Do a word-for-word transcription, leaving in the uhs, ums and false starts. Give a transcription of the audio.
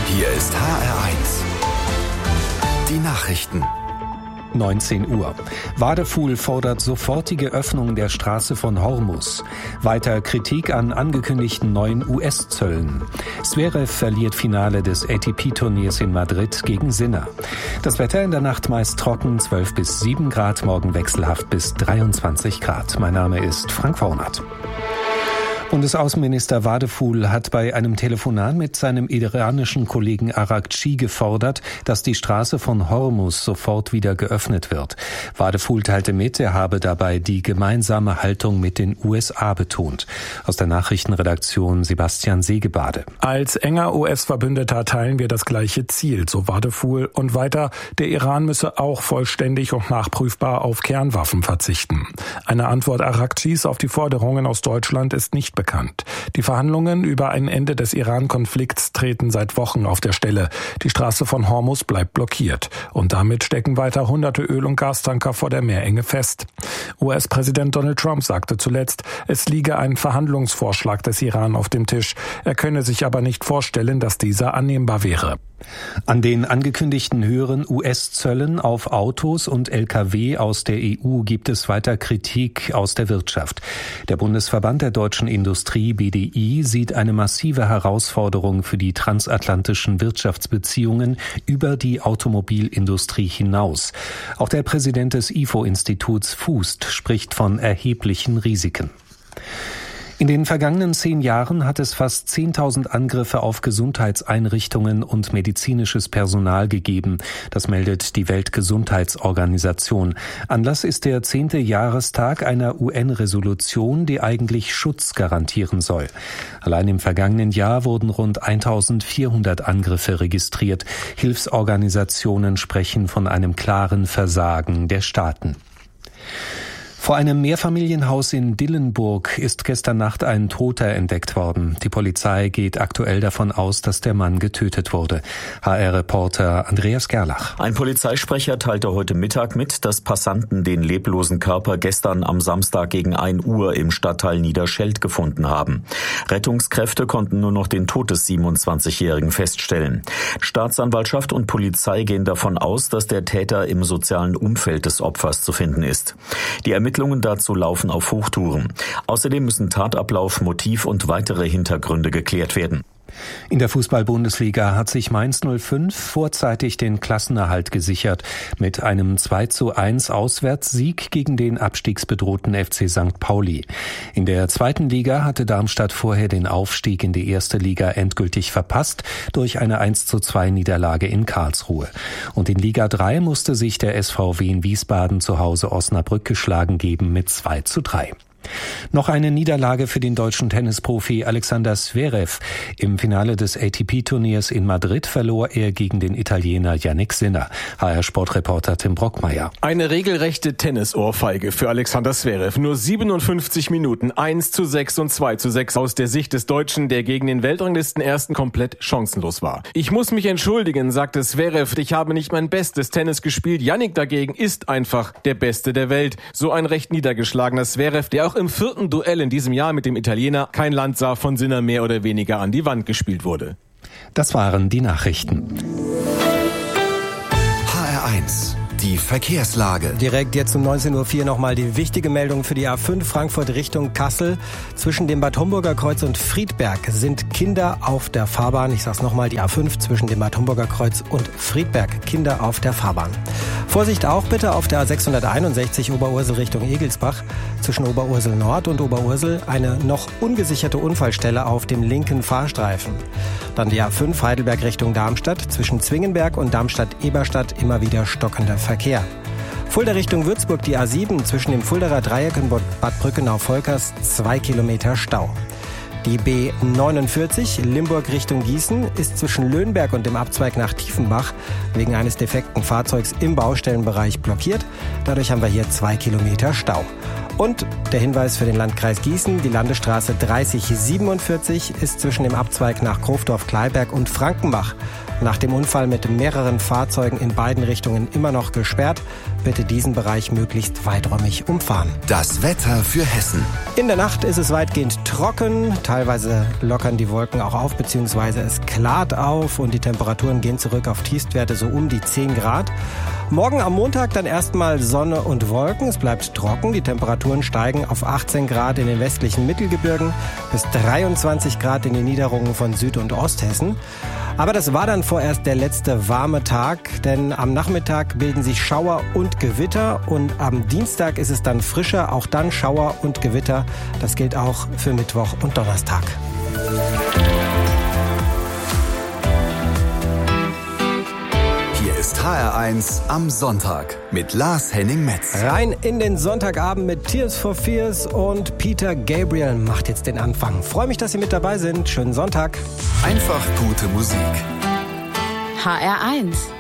Hier ist H R eins. Die Nachrichten. neunzehn Uhr. Wadefuhl fordert sofortige Öffnung der Straße von Hormuz. Weiter Kritik an angekündigten neuen U S-Zöllen. Zverev verliert Finale des A T P-Turniers in Madrid gegen Sinner. Das Wetter in der Nacht meist trocken, zwölf bis sieben Grad, morgen wechselhaft bis dreiundzwanzig Grad. Mein Name ist Frank Vornert. Bundesaußenminister Wadefuhl hat bei einem Telefonat mit seinem iranischen Kollegen Araghchi gefordert, dass die Straße von Hormuz sofort wieder geöffnet wird. Wadefuhl teilte mit, er habe dabei die gemeinsame Haltung mit den U S A betont. Aus der Nachrichtenredaktion Sebastian Segebade. Als enger U S-Verbündeter teilen wir das gleiche Ziel, so Wadefuhl. Und weiter, der Iran müsse auch vollständig und nachprüfbar auf Kernwaffen verzichten. Eine Antwort Araghchis auf die Forderungen aus Deutschland ist nicht bekannt. Die Verhandlungen über ein Ende des Iran-Konflikts treten seit Wochen auf der Stelle. Die Straße von Hormuz bleibt blockiert. Und damit stecken weiter hunderte Öl- und Gastanker vor der Meerenge fest. U S-Präsident Donald Trump sagte zuletzt, es liege ein Verhandlungsvorschlag des Iran auf dem Tisch. Er könne sich aber nicht vorstellen, dass dieser annehmbar wäre. An den angekündigten höheren U S-Zöllen auf Autos und L K W aus der E U gibt es weiter Kritik aus der Wirtschaft. Der Bundesverband der deutschen Industrie B D I sieht eine massive Herausforderung für die transatlantischen Wirtschaftsbeziehungen über die Automobilindustrie hinaus. Auch der Präsident des I F O-Instituts Fußt spricht von erheblichen Risiken. In den vergangenen zehn Jahren hat es fast zehntausend Angriffe auf Gesundheitseinrichtungen und medizinisches Personal gegeben. Das meldet die Weltgesundheitsorganisation. Anlass ist der zehnte Jahrestag einer U N-Resolution, die eigentlich Schutz garantieren soll. Allein im vergangenen Jahr wurden rund eintausendvierhundert Angriffe registriert. Hilfsorganisationen sprechen von einem klaren Versagen der Staaten. Vor einem Mehrfamilienhaus in Dillenburg ist gestern Nacht ein Toter entdeckt worden. Die Polizei geht aktuell davon aus, dass der Mann getötet wurde. H R-Reporter Andreas Gerlach. Ein Polizeisprecher teilte heute Mittag mit, dass Passanten den leblosen Körper gestern am Samstag gegen ein Uhr im Stadtteil Niederscheld gefunden haben. Rettungskräfte konnten nur noch den Tod des siebenundzwanzigjährigen feststellen. Staatsanwaltschaft und Polizei gehen davon aus, dass der Täter im sozialen Umfeld des Opfers zu finden ist. Die Ermittlungen dazu laufen auf Hochtouren. Außerdem müssen Tatablauf, Motiv und weitere Hintergründe geklärt werden. In der Fußball-Bundesliga hat sich Mainz null fünf vorzeitig den Klassenerhalt gesichert mit einem zwei zu eins Auswärtssieg gegen den abstiegsbedrohten F C Sankt Pauli. In der zweiten Liga hatte Darmstadt vorher den Aufstieg in die erste Liga endgültig verpasst durch eine eins zu zwei Niederlage in Karlsruhe. Und in Liga drei musste sich der S V W in Wiesbaden zu Hause Osnabrück geschlagen geben mit zwei zu drei. Noch eine Niederlage für den deutschen Tennisprofi Alexander Zverev. Im Finale des A T P-Turniers in Madrid verlor er gegen den Italiener Jannik Sinner. H R-Sportreporter Tim Brockmeier. Eine regelrechte Tennisohrfeige für Alexander Zverev. Nur siebenundfünfzig Minuten, eins zu sechs und zwei zu sechs aus der Sicht des Deutschen, der gegen den Weltranglisten-Ersten komplett chancenlos war. Ich muss mich entschuldigen, sagte Zverev. Ich habe nicht mein bestes Tennis gespielt. Jannik dagegen ist einfach der Beste der Welt. So ein recht niedergeschlagener Zverev, der auch im vierten Duell in diesem Jahr mit dem Italiener kein Land sah, von Sinner mehr oder weniger an die Wand gespielt wurde. Das waren die Nachrichten. H R eins. Die Verkehrslage. Direkt jetzt um neunzehn Uhr vier nochmal die wichtige Meldung für die A fünf Frankfurt Richtung Kassel. Zwischen dem Bad Homburger Kreuz und Friedberg sind Kinder auf der Fahrbahn. Ich sag's nochmal, die A fünf zwischen dem Bad Homburger Kreuz und Friedberg. Kinder auf der Fahrbahn. Vorsicht auch bitte auf der A sechshunderteinundsechzig Oberursel Richtung Egelsbach. Zwischen Oberursel Nord und Oberursel eine noch ungesicherte Unfallstelle auf dem linken Fahrstreifen. Dann die A fünf Heidelberg Richtung Darmstadt. Zwischen Zwingenberg und Darmstadt-Eberstadt immer wieder stockender Verkehr. Fulda Richtung Würzburg die A sieben zwischen dem Fuldaer Dreieck und Bad Brückenau-Volkers zwei Kilometer Stau. Die B neunundvierzig Limburg Richtung Gießen ist zwischen Löhnberg und dem Abzweig nach Tiefenbach wegen eines defekten Fahrzeugs im Baustellenbereich blockiert. Dadurch haben wir hier zwei Kilometer Stau. Und der Hinweis für den Landkreis Gießen, die Landesstraße dreißig siebenundvierzig ist zwischen dem Abzweig nach Krofdorf-Kleiberg und Frankenbach nach dem Unfall mit mehreren Fahrzeugen in beiden Richtungen immer noch gesperrt. Bitte diesen Bereich möglichst weiträumig umfahren. Das Wetter für Hessen. In der Nacht ist es weitgehend trocken. Teilweise lockern die Wolken auch auf, beziehungsweise es klart auf und die Temperaturen gehen zurück auf Tiefstwerte so um die zehn Grad. Morgen am Montag dann erstmal Sonne und Wolken. Es bleibt trocken. Die Temperaturen steigen auf achtzehn Grad in den westlichen Mittelgebirgen bis dreiundzwanzig Grad in den Niederungen von Süd- und Osthessen. Aber das war dann vorerst der letzte warme Tag, denn am Nachmittag bilden sich Schauer und Gewitter und am Dienstag ist es dann frischer, auch dann Schauer und Gewitter. Das gilt auch für Mittwoch und Donnerstag. H R eins am Sonntag mit Lars Henning-Metz. Rein in den Sonntagabend mit Tears for Fears und Peter Gabriel macht jetzt den Anfang. Freue mich, dass Sie mit dabei sind. Schönen Sonntag. Einfach gute Musik. H R eins